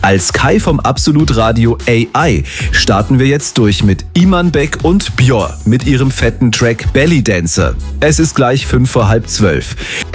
Als Kai vom Absolut Radio AI starten wir jetzt durch mit Iman Beck und Björk mit ihrem fetten Track Belly Dancer. Es ist gleich 11:55.